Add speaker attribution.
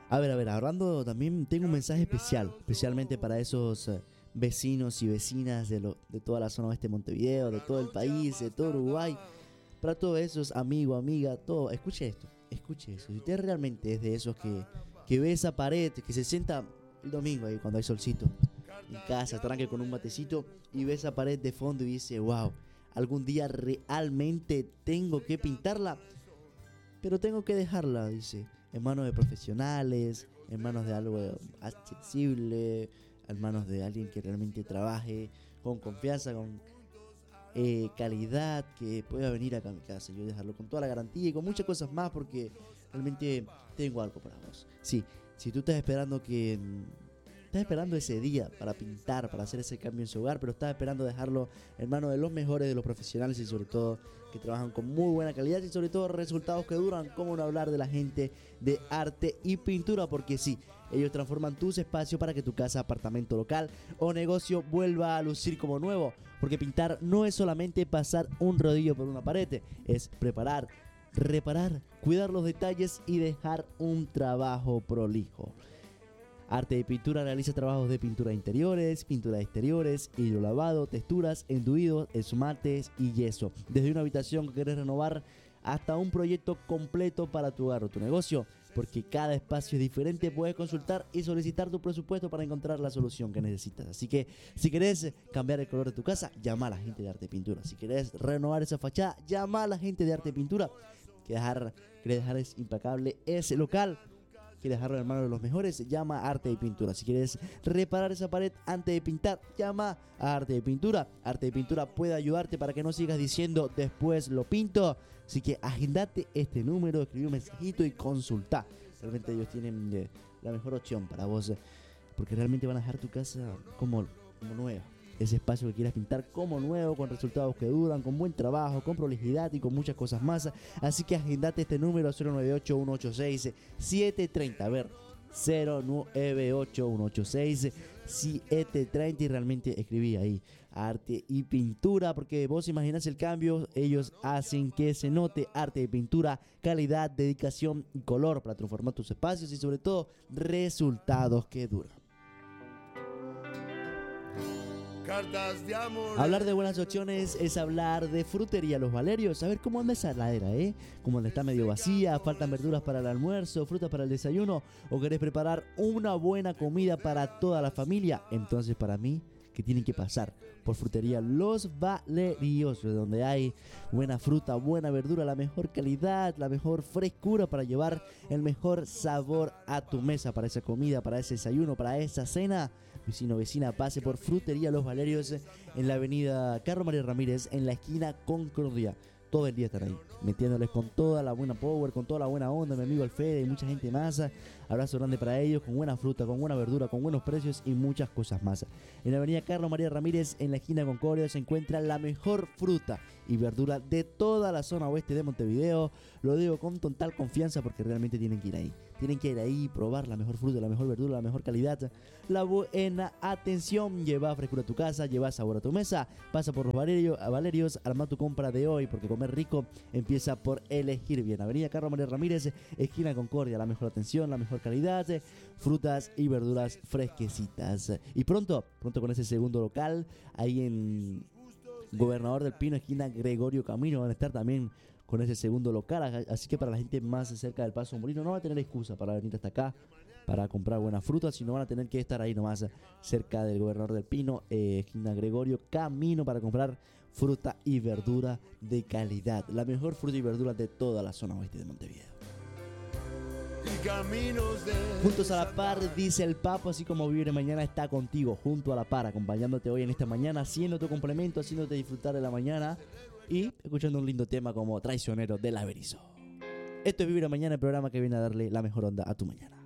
Speaker 1: A ver, hablando también tengo un mensaje especial, especialmente para esos vecinos y vecinas de toda la zona oeste de Montevideo, de todo el país, de todo Uruguay, para todos esos amigos, amigas, todo. Escuche eso. Si usted realmente es de esos que ve esa pared, que se sienta el domingo ahí cuando hay solcito, en casa, tranque con un matecito y ve esa pared de fondo y dice, wow, algún día realmente tengo que pintarla, pero tengo que dejarla, dice, en manos de profesionales, en manos de algo accesible, en manos de alguien que realmente trabaje con confianza, con calidad, que pueda venir acá a mi casa y yo dejarlo con toda la garantía y con muchas cosas más, porque realmente tengo algo para vos. Sí, si tú estás esperando ese día para pintar, para hacer ese cambio en su hogar, pero estás esperando dejarlo en manos de los mejores, de los profesionales y sobre todo que trabajan con muy buena calidad y sobre todo resultados que duran. Cómo no hablar de la gente de arte y pintura, porque sí, ellos transforman tus espacios para que tu casa, apartamento, local o negocio vuelva a lucir como nuevo, porque pintar no es solamente pasar un rodillo por una pared, es preparar, reparar, cuidar los detalles y dejar un trabajo prolijo. Arte de Pintura realiza trabajos de pintura de interiores, pintura de exteriores, hidrolavado, texturas, enduidos, esmates y yeso. Desde una habitación que querés renovar hasta un proyecto completo para tu hogar o tu negocio. Porque cada espacio es diferente, puedes consultar y solicitar tu presupuesto para encontrar la solución que necesitas. Así que si querés cambiar el color de tu casa, llama a la gente de Arte de Pintura. Si querés renovar esa fachada, llama a la gente de Arte de Pintura. Querés dejar es impecable ese local, quieres dejarlo en manos de los mejores, llama a Arte de Pintura. Si quieres reparar esa pared antes de pintar, llama a Arte de Pintura. Arte de Pintura puede ayudarte para que no sigas diciendo después lo pinto. Así que agendate este número, escribí un mensajito y consulta. Realmente ellos tienen la mejor opción para vos, porque realmente van a dejar tu casa como nueva. Ese espacio que quieras pintar como nuevo, con resultados que duran, con buen trabajo, con prolijidad y con muchas cosas más. Así que agendate este número 098-186-730. A ver, 098-186-730 y realmente escribí ahí Arte y Pintura, porque vos imaginás el cambio, ellos hacen que se note. Arte y Pintura, calidad, dedicación y color para transformar tus espacios y sobre todo resultados que duran. Hablar de buenas opciones es hablar de Frutería Los Valerios. A ver cómo anda esa heladera, como está medio vacía, faltan verduras para el almuerzo, frutas para el desayuno, o querés preparar una buena comida para toda la familia. Entonces para mí, que tienen que pasar por Frutería Los Valerios, donde hay buena fruta, buena verdura, la mejor calidad, la mejor frescura para llevar el mejor sabor a tu mesa, para esa comida, para ese desayuno, para esa cena. Vecino, vecina, pase por Frutería Los Valerios en la avenida Carlos María Ramírez, en la esquina Concordia. Todo el día están ahí, metiéndoles con toda la buena power, con toda la buena onda, mi amigo Alfede y mucha gente más. Abrazo grande para ellos, con buena fruta, con buena verdura, con buenos precios y muchas cosas más. En la avenida Carlos María Ramírez, en la esquina Concordia, se encuentra la mejor fruta y verdura de toda la zona oeste de Montevideo. Lo digo con total confianza porque realmente tienen que ir ahí. Tienen que ir ahí, probar la mejor fruta, la mejor verdura, la mejor calidad, la buena atención. Lleva frescura a tu casa, lleva sabor a tu mesa. Pasa por Los Valerios, arma tu compra de hoy, porque comer rico empieza por elegir bien. Avenida Carlos María Ramírez, esquina Concordia, la mejor atención, la mejor calidad, frutas y verduras fresquecitas. Y pronto con ese segundo local, ahí en Gobernador del Pino, esquina Gregorio Camino, van a estar también con ese segundo local. Así que para la gente más cerca del Paso Molino no va a tener excusa para venir hasta acá para comprar buenas frutas, sino van a tener que estar ahí nomás cerca del Gobernador del Pino, esquina Gregorio Camino, para comprar fruta y verdura de calidad, la mejor fruta y verdura de toda la zona oeste de Montevideo. Juntos a la par, dice el Papo, así como Vivir Mañana está contigo, junto a la par, acompañándote hoy en esta mañana, haciendo tu complemento, haciéndote disfrutar de la mañana y escuchando un lindo tema como Traicionero de la Berizo. Esto es Vivir Mañana, el programa que viene a darle la mejor onda a tu mañana.